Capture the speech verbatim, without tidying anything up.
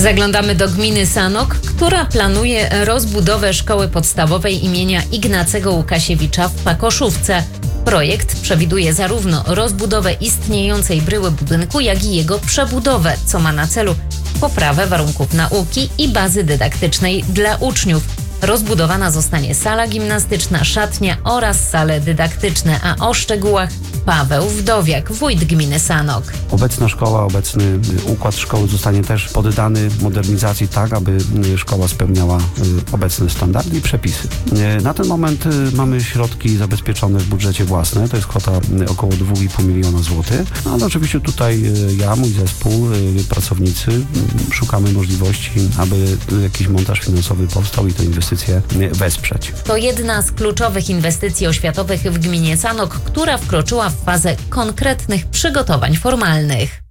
Zaglądamy do gminy Sanok, która planuje rozbudowę szkoły podstawowej imienia Ignacego Łukasiewicza w Pakoszówce. Projekt przewiduje zarówno rozbudowę istniejącej bryły budynku, jak i jego przebudowę, co ma na celu poprawę warunków nauki i bazy dydaktycznej dla uczniów. Rozbudowana zostanie sala gimnastyczna, szatnia oraz sale dydaktyczne, a o szczegółach Paweł Wdowiak, wójt gminy Sanok. Obecna szkoła, obecny układ szkoły zostanie też poddany modernizacji tak, aby szkoła spełniała obecne standardy i przepisy. Na ten moment mamy środki zabezpieczone w budżecie własne, to jest kwota około dwa i pół miliona złotych, no, ale oczywiście tutaj ja, mój zespół, pracownicy szukamy możliwości, aby jakiś montaż finansowy powstał i tę inwestycję wesprzeć. To jedna z kluczowych inwestycji oświatowych w gminie Sanok, która wkroczyła w fazę konkretnych przygotowań formalnych.